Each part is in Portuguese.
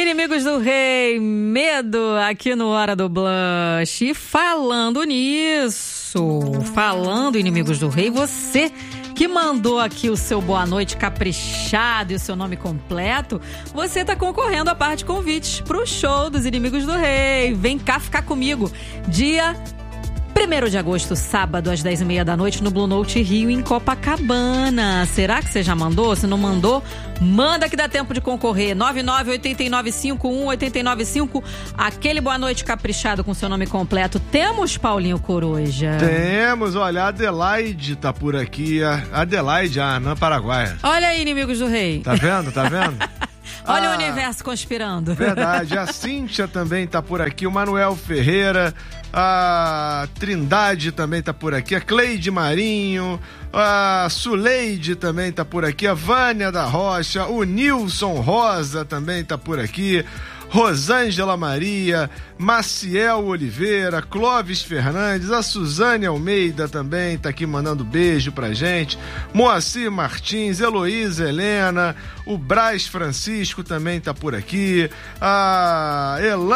Inimigos do Rei, medo aqui no Hora do Blush. E falando nisso, falando Inimigos do Rei, você que mandou aqui o seu boa noite caprichado e o seu nome completo, você tá concorrendo a par de convites pro show dos Inimigos do Rei. Vem cá ficar comigo, dia 1º de agosto, sábado, às 10h30 da noite, no Blue Note Rio, em Copacabana. Será que você já mandou? Se não mandou, manda que dá tempo de concorrer. 9989518995. Aquele boa noite caprichado com seu nome completo. Temos, Paulinho Coruja? Temos, olha, a Adelaide tá por aqui. A Adelaide, a Anã Paraguaia. Olha aí, Inimigos do Rei. Tá vendo? Tá vendo? Olha o universo conspirando. Verdade. A Cíntia também tá por aqui. O Manuel Ferreira. A Trindade também tá por aqui. A Cleide Marinho. A Suleide também tá por aqui. A Vânia da Rocha. O Nilson Rosa também tá por aqui. Rosângela Maria, Maciel Oliveira, Clóvis Fernandes, a Suzane Almeida também tá aqui mandando beijo pra gente, Moacir Martins, Heloísa Helena, o Braz Francisco também tá por aqui, a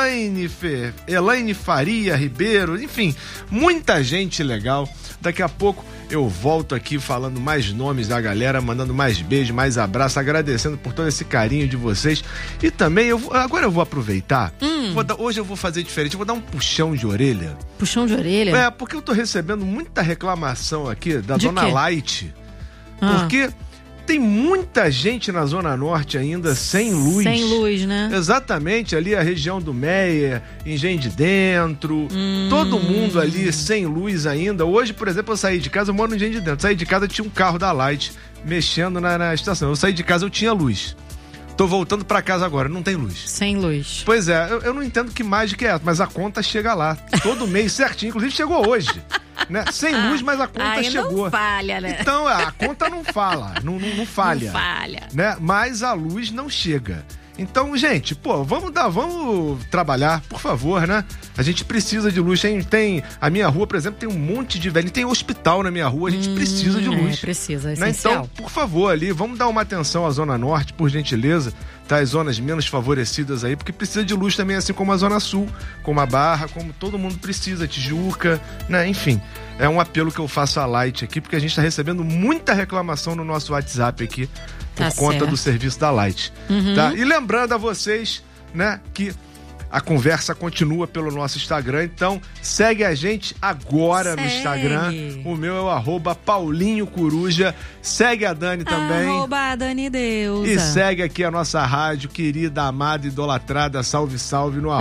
Elaine Faria Ribeiro, enfim, muita gente legal. Daqui a pouco eu volto aqui falando mais nomes da galera, mandando mais beijos, mais abraços, agradecendo por todo esse carinho de vocês. E também, agora eu vou aproveitar, hoje eu vou fazer diferente, eu vou dar um puxão de orelha. Puxão de orelha? É, porque eu tô recebendo muita reclamação aqui da de Dona quê? Light, porque tem muita gente na Zona Norte ainda sem luz. Sem luz, né? Exatamente, ali a região do Meia, Engenho de Dentro, todo mundo ali sem luz ainda. Hoje, por exemplo, eu saí de casa, eu moro no Engenho de Dentro, saí de casa, tinha um carro da Light mexendo na estação. Eu saí de casa, eu tinha luz. Tô voltando pra casa agora, não tem luz. Sem luz. Pois é, eu não entendo que mágica é essa, mas a conta chega lá, todo mês certinho, inclusive chegou hoje. Né? Sem luz, mas a conta chegou. Não falha, né? Então, a conta não fala, não falha. Não falha. Né? Mas a luz não chega. Então, gente, vamos trabalhar, por favor, né? A gente precisa de luz. Tem a minha rua, por exemplo, tem um monte de velho. Tem hospital na minha rua, a gente precisa de luz. Precisa, é né? essencial. Então, por favor, ali, vamos dar uma atenção à Zona Norte, por gentileza, tá? As zonas menos favorecidas aí, porque precisa de luz também, assim como a Zona Sul, como a Barra, como todo mundo precisa, Tijuca, né? Enfim, é um apelo que eu faço à Light aqui, porque a gente tá recebendo muita reclamação no nosso WhatsApp aqui, por conta do serviço da Light. Tá? E lembrando a vocês, né, que a conversa continua pelo nosso Instagram, então segue a gente agora no Instagram. O meu é o @Paulinho Coruja. Segue a Dani também. @Dani Deusa. E segue aqui a nossa rádio, querida, amada, idolatrada, salve, salve, no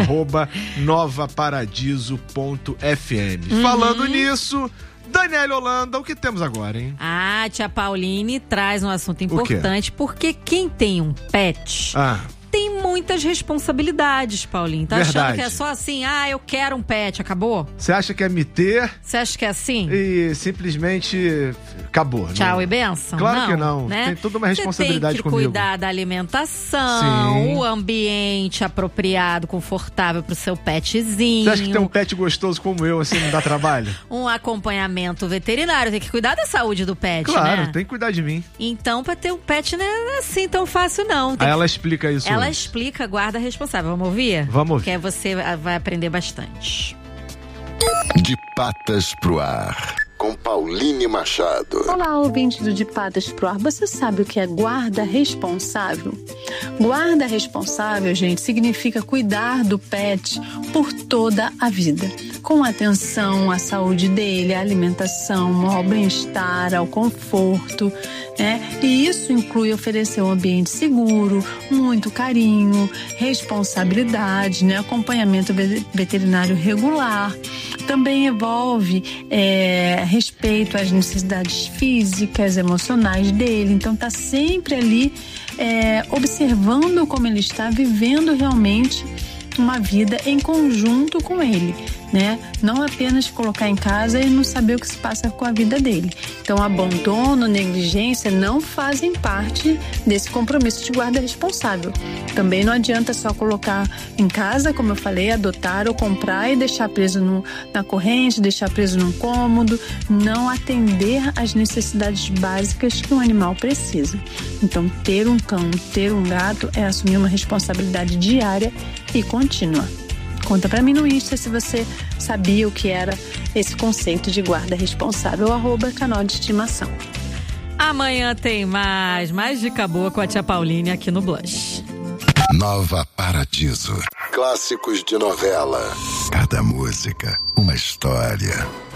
@novaparadiso.fm. Falando nisso, Daniela Holanda, o que temos agora, hein? A tia Pauline traz um assunto importante, porque quem tem um pet tem muitas responsabilidades, Paulinho. Tá achando que é só assim, eu quero um pet, acabou? Você acha que é me ter? Você acha que é assim? E simplesmente acabou. Tchau não. e benção? Claro que não. Né? Tem toda uma responsabilidade comigo. Você tem que cuidar da alimentação, o ambiente apropriado, confortável pro seu petzinho. Você acha que ter um pet gostoso como eu, assim, não dá trabalho? Um acompanhamento veterinário, tem que cuidar da saúde do pet, claro, né? tem que cuidar de mim. Então, pra ter um pet não é assim tão fácil, não. Aí ela explica isso. Ela explica, guarda responsável. Vamos ouvir? Vamos ouvir. Que aí você vai aprender bastante. De Patas pro Ar, com Pauline Machado. Olá, ouvinte do De Patas pro Ar. Você sabe o que é guarda responsável? Guarda responsável, gente, significa cuidar do pet por toda a vida, com atenção à saúde dele, à alimentação, ao bem-estar, ao conforto, né? E isso inclui oferecer um ambiente seguro, muito carinho, responsabilidade, né? Acompanhamento veterinário regular. Também envolve respeito às necessidades físicas, emocionais dele. Então, tá sempre ali observando como ele está vivendo realmente uma vida em conjunto com ele. né? Não apenas colocar em casa e não saber o que se passa com a vida dele. Então, abandono, negligência não fazem parte desse compromisso de guarda responsável. Também não adianta só colocar em casa, como eu falei, adotar ou comprar e deixar preso na corrente, deixar preso num cômodo, não atender às necessidades básicas que um animal precisa. Então, ter um cão, ter um gato é assumir uma responsabilidade diária e contínua. Conta pra mim no Insta se você sabia o que era esse conceito de guarda responsável, @canal de estimação. Amanhã tem mais dica boa com a tia Pauline aqui no Blush. Nova Paradiso. Clássicos de novela. Cada música, uma história.